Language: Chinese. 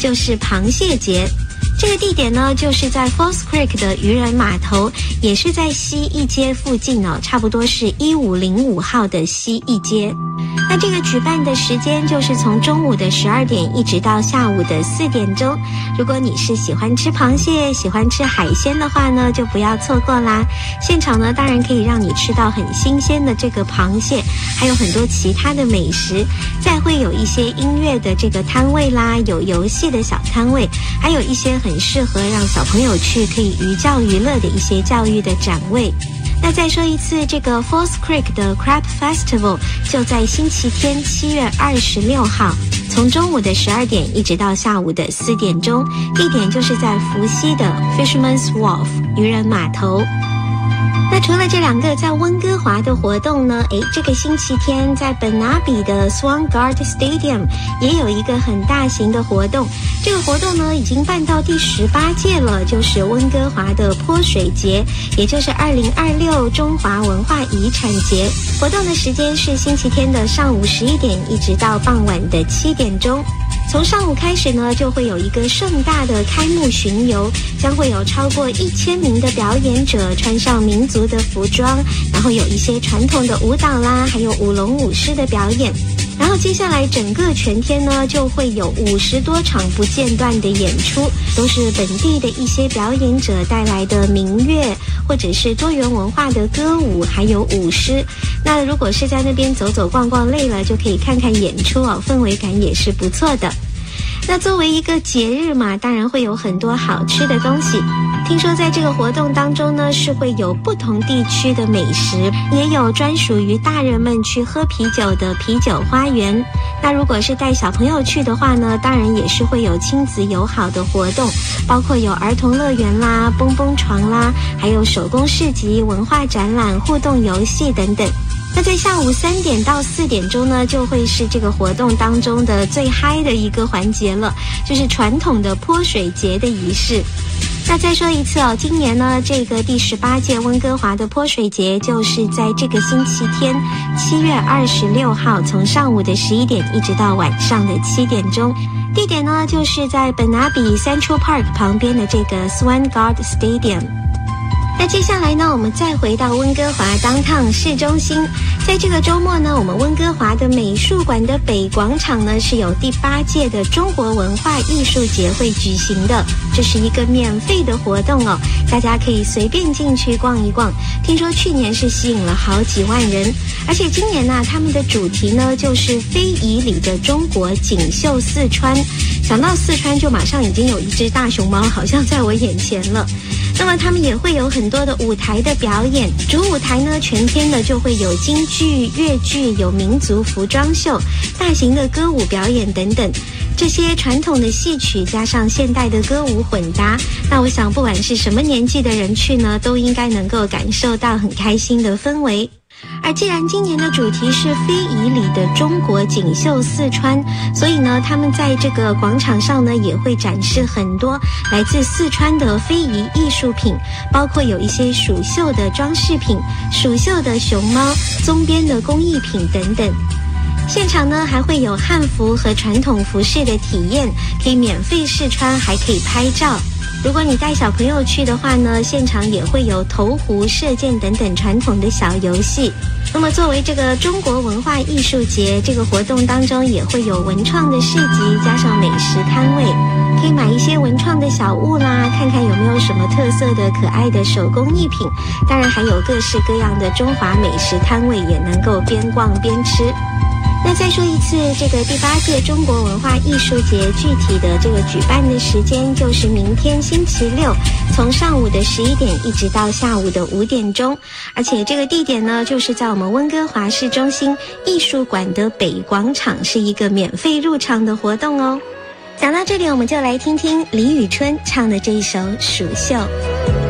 就是螃蟹节。这个地点呢，就是在 Falls Creek 的渔人码头，也是在西一街附近哦，差不多是1505号的西一街。那这个举办的时间就是从中午的12点一直到下午的4点钟。如果你是喜欢吃螃蟹、喜欢吃海鲜的话呢，就不要错过啦。现场呢，当然可以让你吃到很新鲜的这个螃蟹，还有很多其他的美食。再会有一些音乐的这个摊位啦，有游戏的小摊位，还有一些很适合让小朋友去可以寓教于乐的一些教育的展位。那再说一次，这个 Falls Creek 的 Crab Festival 就在星期天7月26号，从中午的12点一直到下午的4点钟，地点就是在福溪的 Fisherman's Wharf 渔人码头。那除了这两个在温哥华的活动呢，这个星期天在本拿比的 Swangard Stadium 也有一个很大型的活动。这个活动呢已经办到第18届了，就是温哥华的泼水节，也就是2026中华文化遗产节。活动的时间是星期天的上午11点一直到傍晚的7点钟。从上午开始呢，就会有一个盛大的开幕巡游，将会有超过1000名的表演者穿上民族的服装，然后有一些传统的舞蹈啦，还有舞龙舞狮的表演。然后接下来整个全天呢，就会有50多场不间断的演出，都是本地的一些表演者带来的民乐，或者是多元文化的歌舞，还有舞狮。那如果是在那边走走逛逛累了，就可以看看演出哦，氛围感也是不错的。那作为一个节日嘛，当然会有很多好吃的东西。听说在这个活动当中呢，是会有不同地区的美食，也有专属于大人们去喝啤酒的啤酒花园。那如果是带小朋友去的话呢，当然也是会有亲子友好的活动，包括有儿童乐园啦、蹦蹦床啦，还有手工市集、文化展览、互动游戏等等。那在下午3点到4点钟呢，就会是这个活动当中的最嗨的一个环节了，就是传统的泼水节的仪式。那再说一次哦，今年呢，这个第18届温哥华的泼水节就是在这个星期天7月26号，从上午的11点一直到晚上的7点钟。地点呢，就是在本拿比 Central Park 旁边的这个 Swangard Stadium。那接下来呢，我们再回到温哥华downtown市中心。在这个周末呢，我们温哥华的美术馆的北广场呢，是有第8届的中国文化艺术节会举行的。这是一个免费的活动哦，大家可以随便进去逛一逛。听说去年是吸引了好几万人，而且今年呢，他们的主题呢就是非遗里的中国锦绣四川。想到四川，就马上已经有一只大熊猫好像在我眼前了。那么他们也会有很多的舞台的表演，主舞台呢全天的就会有京剧、粤剧，有民族服装秀、大型的歌舞表演等等。这些传统的戏曲加上现代的歌舞混搭，那我想不管是什么年纪的人去呢，都应该能够感受到很开心的氛围。而既然今年的主题是非遗里的中国锦绣四川，所以呢，他们在这个广场上呢，也会展示很多来自四川的非遗艺术品，包括有一些蜀绣的装饰品、蜀绣的熊猫、棕边的工艺品等等。现场呢还会有汉服和传统服饰的体验，可以免费试穿，还可以拍照。如果你带小朋友去的话呢，现场也会有投壶、射箭等等传统的小游戏。那么作为这个中国文化艺术节，这个活动当中也会有文创的市集，加上美食摊位，可以买一些文创的小物啦，看看有没有什么特色的可爱的手工艺品。当然还有各式各样的中华美食摊位，也能够边逛边吃。那再说一次，这个第8届中国文化艺术节具体的这个举办的时间就是明天星期六，从上午的11点一直到下午的5点钟，而且这个地点呢就是在我们温哥华市中心艺术馆的北广场，是一个免费入场的活动哦。讲到这里，我们就来听听李宇春唱的这一首《蜀绣》。